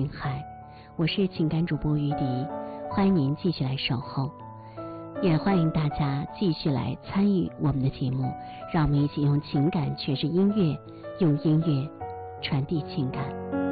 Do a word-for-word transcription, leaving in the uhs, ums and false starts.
云海，我是情感主播于迪，欢迎您继续来守候，也欢迎大家继续来参与我们的节目，让我们一起用情感诠释音乐，用音乐传递情感。